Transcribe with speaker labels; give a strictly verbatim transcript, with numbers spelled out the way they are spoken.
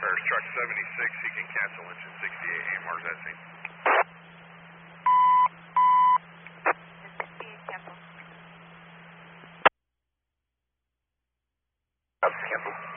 Speaker 1: There's truck seventy-six, he can cancel engine sixty-eight, A M R is at scene.
Speaker 2: sixty-eight cancel.
Speaker 1: Cancel.